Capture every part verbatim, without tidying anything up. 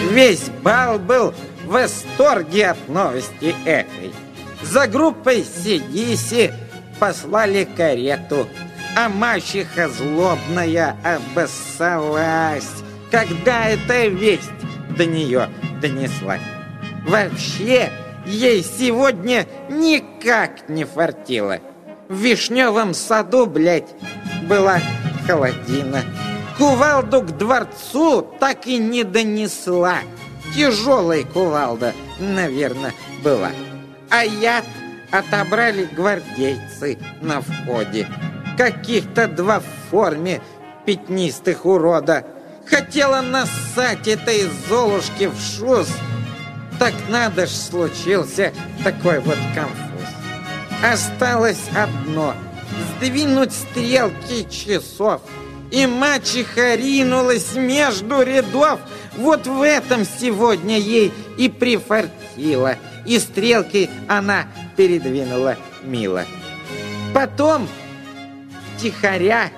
Весь бал был в восторге от новости этой. За группой Сидиси послали карету, а мачеха злобная обоссалась, когда эта весть до нее донеслась. Вообще, ей сегодня никак не фартило. В вишневом саду, блядь, была холодина. Кувалду к дворцу так и не донесла. Тяжелая кувалда, наверное, была. А яд отобрали гвардейцы на входе. Каких-то два в форме пятнистых урода. Хотела нассать этой Золушке в шуз. Так надо ж, случился такой вот конфуз. Осталось одно — сдвинуть стрелки часов. И мачеха ринулась между рядов. Вот в этом сегодня ей и прифартило. И стрелки она передвинула мило. Потом втихаря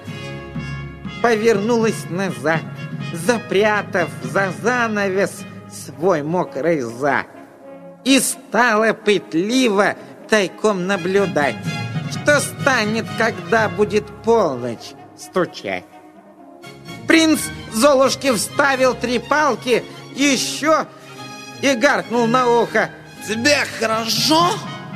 повернулась назад, запрятав за занавес свой мокрый зад. И стала пытливо тайком наблюдать, что станет, когда будет полночь стучать. Принц Золушке вставил три палки еще и гаркнул на ухо: «Тебе хорошо?»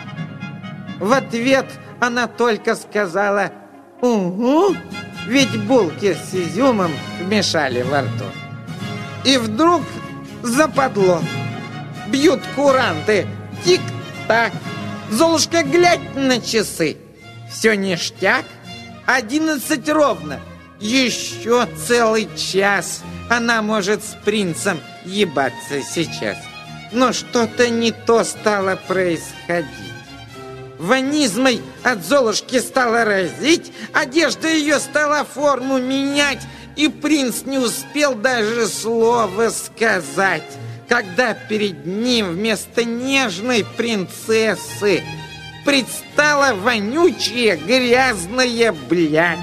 В ответ она только сказала: «Угу», ведь булки с изюмом вмешали во рту. И вдруг западло. Бьют куранты. Тик-так. Золушка, глядь на часы. Все ништяк. Одиннадцать ровно. Еще целый час она может с принцем ебаться сейчас. Но что-то не то стало происходить. Ванизмой от Золушки стала разить, одежда ее стала форму менять, и принц не успел даже слова сказать, когда перед ним вместо нежной принцессы предстала вонючая грязная блядь.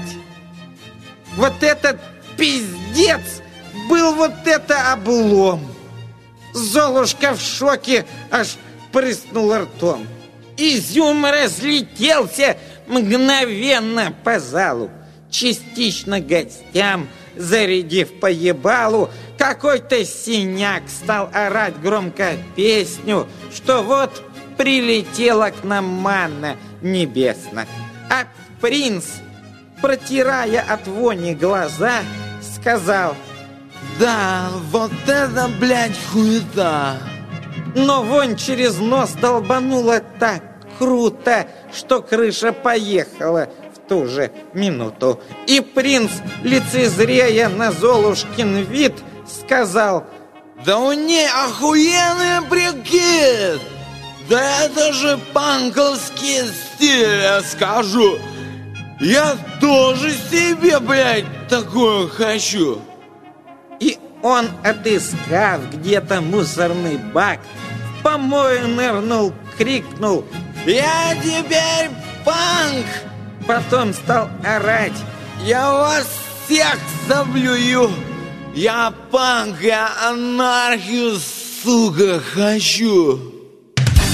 Вот этот пиздец был вот это облом. Золушка в шоке аж прыснула ртом. Изюм разлетелся мгновенно по залу, частично гостям зарядив по ебалу. Какой-то синяк стал орать громко песню, что вот прилетела к нам манна небесна. А принц, протирая от вони глаза, сказал: «Да, вот это, блядь, хуета!» Но вонь через нос долбанула так круто, что крыша поехала в ту же минуту. И принц, лицезрея на Золушкин вид, сказал: «Да у ней охуенный прикид! Да это же панковский стиль, я скажу! Я тоже себе, блядь, такое хочу!» И он, отыскав где-то мусорный бак, в помою нырнул, крикнул: «Я теперь панк!» Потом стал орать: «Я вас всех заблюю! Я панк, я анархию, сука, хочу!»